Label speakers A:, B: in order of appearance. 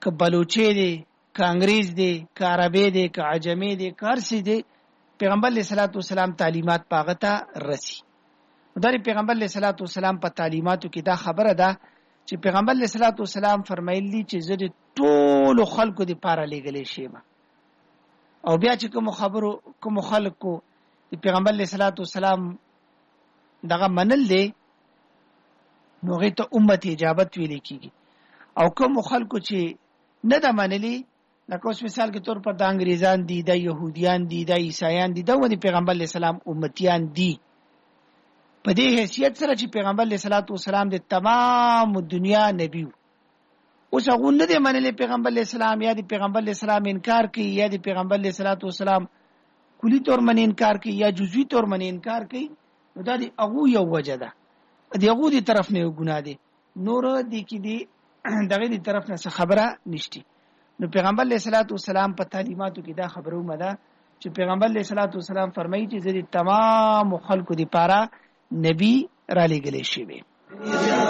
A: که بلوچی دی، که انګریز دی، که عربی دی، که عجمی دی، که هر څه دی، پیغمبر علیه الصلاۃ والسلام تعلیمات پاغه ته رسی. دا پیغمبر علیه الصلاۃ والسلام په تعلیماتو کې دا خبره ده چې پیغمبر علیه الصلاۃ والسلام فرمایلی چې زه د ټولو خلکو د پاره لېږلی شم. او بیا چې کوم خلکو د پیغمبر علیه الصلاۃ والسلام دغه منل دی نو هغې ته امت اجابت ویل کېږي. او کوم خلکو چې نه ده منلي لکه اوس مثال کې طور پر د انګریزان دي، د یهودیان دي، د عیسایان دي، دا ولې پیغمبر علیه السلام امتیان دي. په دې حیثیت سره چې پیغمبر علیه الصلاۃ والسلام د تمام دنیا نبی و. اوس هغه نه دی منلی پیغمبر علیه السلام، یا د پیغمبر علیه السلام انکار کوي، یا د پیغمبر علیه الصلاۃ والسلام کلی طور باندې انکار کوي یا جزوی طور باندې انکار کوي، نو دا د هغو یو وجه ده، د هغو د طرف نه یو ګناه دی. نور دی کې دی دغه د طرف نه څه خبره نشتی. نو پیغمبر علیه الصلاۃ والسلام په تعلیماتو کې دا خبره ومده چې پیغمبر علیه الصلاۃ والسلام فرمایي چې زه د تمام خلکو د پاره نبی را لېږلی شوی.